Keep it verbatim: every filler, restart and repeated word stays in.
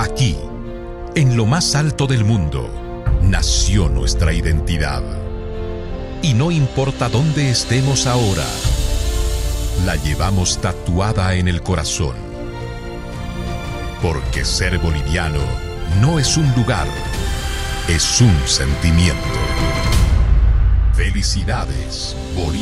Aquí, en lo más alto del mundo, nació nuestra identidad. Y no importa dónde estemos ahora, la llevamos tatuada en el corazón. Porque ser boliviano no es un lugar, es un sentimiento. Felicidades, Bolivia.